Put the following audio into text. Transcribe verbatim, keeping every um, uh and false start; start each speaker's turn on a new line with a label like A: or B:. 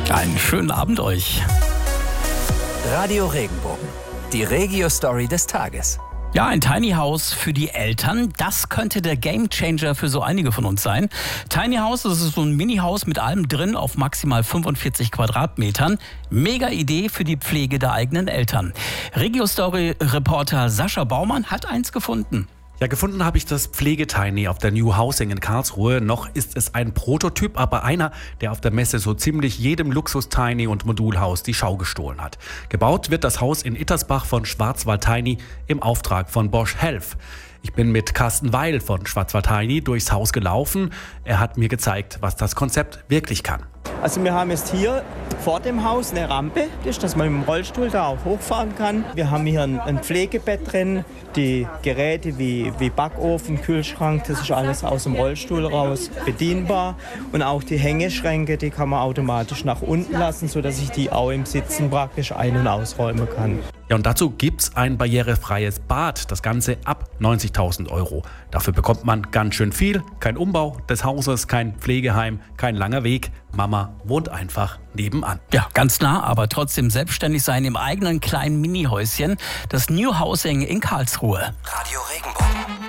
A: Einen schönen Abend euch.
B: Radio Regenbogen, die Regio-Story des Tages.
A: Ja, ein Tiny House für die Eltern, das könnte der Gamechanger für so einige von uns sein. Tiny House, das ist so ein Mini-Haus mit allem drin auf maximal fünfundvierzig Quadratmetern. Mega Idee für die Pflege der eigenen Eltern. Regio-Story-Reporter Sascha Baumann hat eins gefunden.
C: Ja, gefunden habe ich das Pflegetiny auf der New Housing in Karlsruhe. Noch ist es ein Prototyp, aber einer, der auf der Messe so ziemlich jedem Luxus-Tiny und Modulhaus die Schau gestohlen hat. Gebaut wird das Haus in Ittersbach von Schwarzwald Tiny im Auftrag von Bosch Health. Ich bin mit Carsten Weil von Schwarzwald Tiny durchs Haus gelaufen. Er hat mir gezeigt, was das Konzept wirklich kann.
D: Also wir haben jetzt hier vor dem Haus eine Rampe, dass man mit dem Rollstuhl da auch hochfahren kann. Wir haben hier ein, ein Pflegebett drin, die Geräte wie, wie Backofen, Kühlschrank, das ist alles aus dem Rollstuhl raus bedienbar. Und auch die Hängeschränke, die kann man automatisch nach unten lassen, sodass ich die auch im Sitzen praktisch ein- und ausräumen kann.
C: Ja, und dazu gibt's ein barrierefreies Bad, das Ganze ab neunzigtausend Euro. Dafür bekommt man ganz schön viel, kein Umbau des Hauses, kein Pflegeheim, kein langer Weg. Mama wohnt einfach nebenan.
A: Ja, ganz nah, aber trotzdem selbstständig sein im eigenen kleinen Mini-Häuschen. Das New Housing in Karlsruhe.
B: Radio Regenbogen.